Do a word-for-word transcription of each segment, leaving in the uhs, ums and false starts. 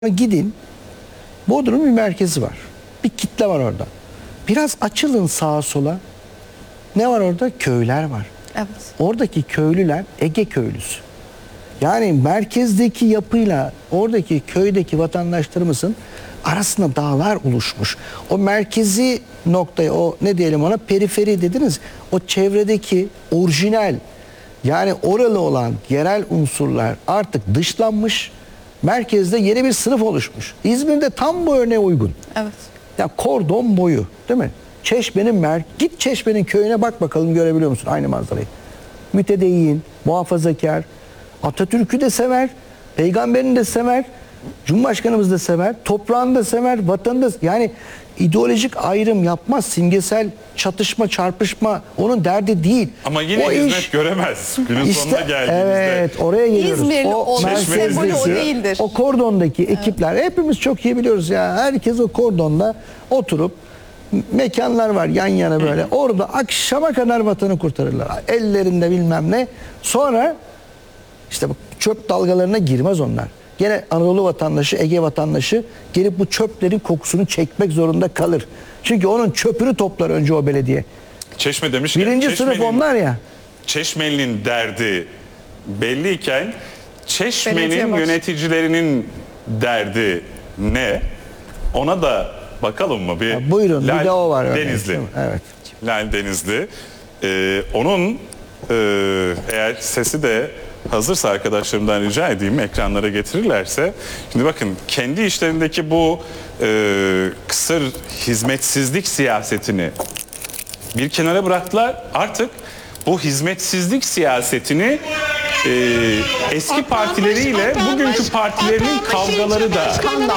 Gidin, Bodrum'un bir merkezi var. Bir kitle var orada. Biraz açılın sağa sola. Ne var orada? Köyler var. Evet. Oradaki köylüler Ege köylüsü. Yani merkezdeki yapıyla oradaki köydeki vatandaşlarımızın arasında dağlar oluşmuş. O merkezi noktaya, o ne diyelim ona, periferi dediniz. O çevredeki orijinal, yani oralı olan yerel unsurlar artık dışlanmış. Merkezde yeni bir sınıf oluşmuş. İzmir'de tam bu örneğe uygun. Evet. Ya kordon boyu, değil mi? Çeşme'nin mer git Çeşme'nin köyüne bak bakalım, görebiliyor musun aynı manzarayı? Mütedeyyin, muhafazakar, Atatürk'ü de sever, peygamberini de sever, Cumhurbaşkanımız da sever, toprağını da sever, vatanını da, yani ideolojik ayrım yapmaz, simgesel çatışma, çarpışma onun derdi değil. Ama yine o hizmet iş, göremez. Günün işte, sonuna geldiğimizde. evet, oraya geliyoruz. İzmirli olmanın sembolü o değildir. O kordondaki ekipler, hepimiz çok iyi biliyoruz ya. Herkes o kordonda oturup, mekanlar var yan yana böyle. Orada akşama kadar vatanı kurtarırlar. Ellerinde bilmem ne. Sonra işte bu çöp dalgalarına girmez onlar. Gene Anadolu vatandaşı, Ege vatandaşı gelip bu çöplerin kokusunu çekmek zorunda kalır. Çünkü onun çöpünü toplar önce o belediye. Çeşme demişken. Birinci sınıf onlar ya. Çeşmeli'nin derdi belliyken Çeşme'nin Belediye baş- yöneticilerinin derdi ne? Ona da bakalım mı? Bir Ya buyurun, bir de o var örneğin. Denizli. Evet. Lal Denizli. Ee, onun e, eğer sesi de hazırsa arkadaşlarımdan rica edeyim, ekranlara getirirlerse. Şimdi bakın, kendi işlerindeki bu e, kısır hizmetsizlik siyasetini bir kenara bıraktılar. Artık bu hizmetsizlik siyasetini e, eski partileriyle bugünkü partilerinin kavgaları da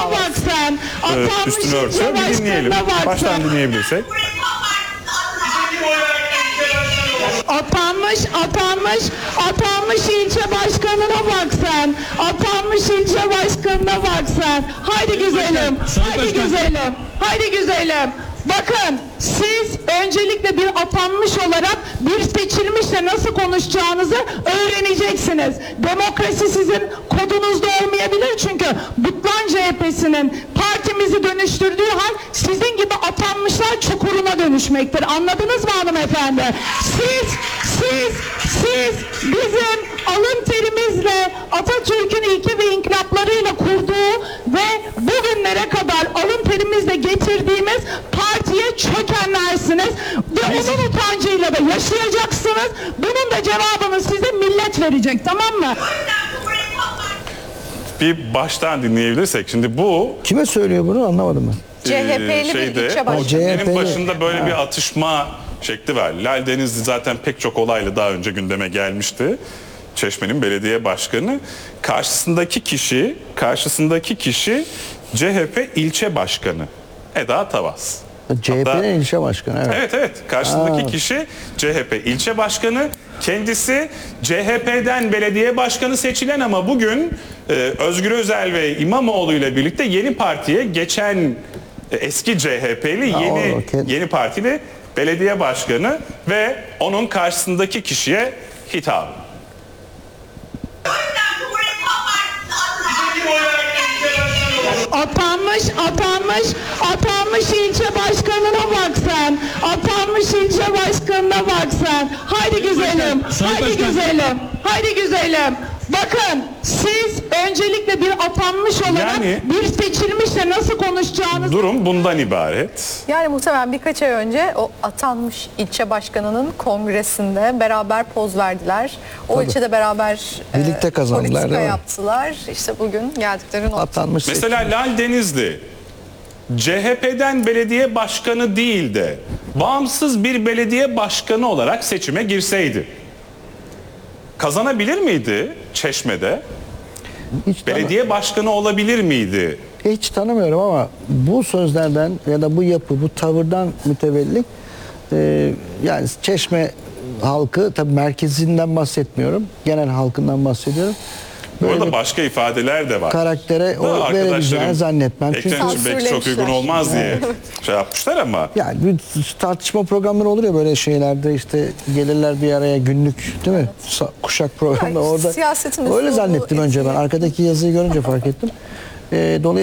e, üstünü örtüyor. Bir dinleyelim. Baştan dinleyebilirsek. Atanmış, atanmış, atanmış ilçe başkanına bak sen. Atanmış ilçe başkanına bak sen. Haydi güzelim, haydi güzelim, haydi güzelim. Bakın, siz öncelikle bir atanmış olarak bir seçilmişle nasıl konuşacağınızı öğreneceksiniz. Demokrasi sizin kodunuzda olmayabilir, çünkü Butlan C H P'sinin partimizi dönüştürdüğü hal sizin gibi atanmışlar çukuruna dönüşmektir. Anladınız mı hanımefendi? Siz, siz, siz bizim alın terimizle Atatürk'ün ilke ve inkılaplarıyla kurduğu ve bugünlere kadar alın terimizle getirdiğimiz partiye çökenlersiniz ve onun utancıyla da yaşayacaksınız. Bunun da cevabını size millet verecek, tamam mı? Bir baştan dinleyebilirsek. Şimdi bu Kime söylüyor bunu anlamadım ben. C H P'li bir ilçe başkanı. O C H P'li. Benim başında böyle Ha. bir atışma şekli var. Lal Denizli zaten pek çok olayla daha önce gündeme gelmişti. Çeşme'nin belediye başkanı. Karşısındaki kişi, karşısındaki kişi C H P ilçe başkanı Eda Tavas. C H P'nin Hatta- ilçe başkanı, evet. Evet evet. Karşısındaki Ha. kişi C H P ilçe başkanı. Kendisi C H P'den belediye başkanı seçilen ama bugün e, Özgür Özel ve İmamoğlu ile birlikte yeni partiye geçen e, eski C H P'li Ha, yeni o, okey. yeni partili belediye başkanı ve onun karşısındaki kişiye hitap. Atanmış, atanmış, atanmış ilçe başkanına bak sen. Atanmış ilçe başkanına bak sen. Haydi güzelim, haydi güzelim, haydi güzelim. Bakın, siz öncelikle bir atanmış olarak Yani- bir seçilmişle nasıl konuşacağınızı Durum bundan ibaret. Yani muhtemelen birkaç ay önce o atanmış ilçe başkanının kongresinde beraber poz verdiler. O ilçede beraber Birlikte kazandılar, politika değil mi? yaptılar. İşte bugün geldikleri nokta. Atanmış. Mesela Lal Denizli C H P'den belediye başkanı değil de bağımsız bir belediye başkanı olarak seçime girseydi kazanabilir miydi Çeşme'de? Hiç, tanı- Belediye başkanı olabilir miydi? hiç tanımıyorum ama bu sözlerden ya da bu yapı, bu tavırdan mütevellik e, yani Çeşme halkı, tabii merkezinden bahsetmiyorum, genel halkından bahsediyorum. Bu Böyle arada bir başka ifadeler de var. karaktere Da o verebileceğini arkadaşlarım zannetmem. Çünkü ekran için belki çok uygun olmaz diye şey yapmışlar ama yani bir tartışma programları olur ya böyle şeylerde, işte gelirler bir araya günlük, değil mi? Sa- Kuşak programı Yani orada. siyasetin Öyle üslubu zannettim önce ben. etkili. Arkadaki yazıyı görünce fark ettim. E, dolayısıyla